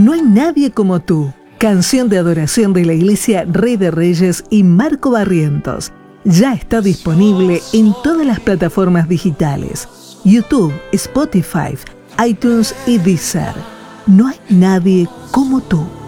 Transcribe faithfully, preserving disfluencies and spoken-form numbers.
No hay nadie como tú. Canción de adoración de la Iglesia Rey de Reyes y Marco Barrientos. Ya está disponible en todas las plataformas digitales: YouTube, Spotify, iTunes y Deezer. No hay nadie como tú.